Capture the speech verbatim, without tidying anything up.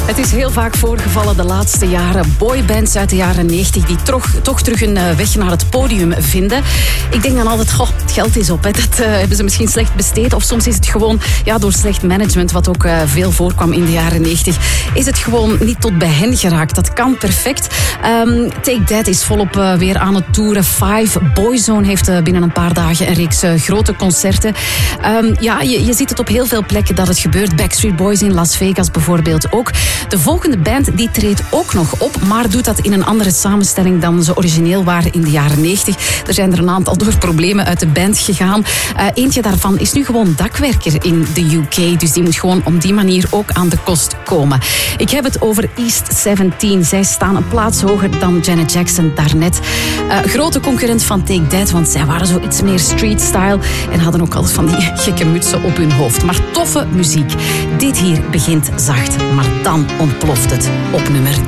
Het is heel vaak voorgevallen de laatste jaren. Boybands uit de jaren negentig die toch, toch terug een weg naar het podium vinden. Ik denk dan altijd, goh, het geld is op. Hè. Dat uh, hebben ze misschien slecht besteed. Of soms is het gewoon ja, door slecht management, wat ook uh, veel voorkwam in de jaren negentig, is het gewoon niet tot bij hen geraakt. Dat kan perfect. Um, Take That is volop uh, weer aan het toeren. Five, Boyzone heeft uh, binnen een paar dagen een reeks uh, grote concerten. Um, ja, je, je ziet het op heel veel plekken dat het gebeurt. Backstreet Boys in Las Vegas bijvoorbeeld ook. De volgende band die treedt ook nog op, maar doet dat in een andere samenstelling dan ze origineel waren in de jaren negentig. Er zijn er een aantal door problemen uit de band gegaan. Uh, eentje daarvan is nu gewoon dakwerker in de U K, dus die moet gewoon op die manier ook aan de kost komen. Ik heb het over East zeventien. Zij staan een plaats hoger dan Janet Jackson daarnet. Uh, grote concurrent van Take That, want zij waren zo iets meer street style en hadden ook altijd van die gekke mutsen op hun hoofd. Maar toffe muziek. Dit hier begint zacht, maar dan ontploft het op nummer